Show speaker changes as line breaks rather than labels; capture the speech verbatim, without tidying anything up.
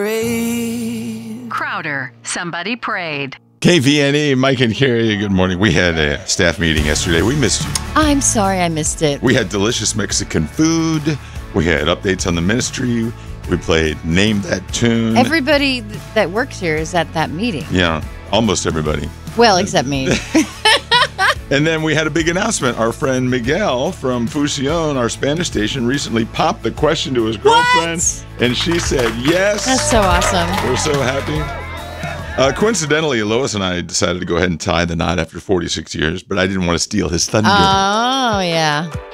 Crowder, somebody prayed.
K V N E, Mike and Carrie, good morning. We had a staff meeting yesterday. We missed you.
I'm sorry I missed it.
We had delicious Mexican food. We had updates on the ministry. We played Name That Tune.
Everybody that works here is at that meeting.
Yeah, almost everybody.
Well, except me.
And then we had a big announcement. Our friend Miguel from Fusión, our Spanish station, recently popped the question to his girlfriend.
What?
And she said yes.
That's so awesome.
We're so happy. Uh, coincidentally, Lois and I decided to go ahead and tie the knot after forty-six years, but I didn't want to steal his thunder.
Oh, yeah.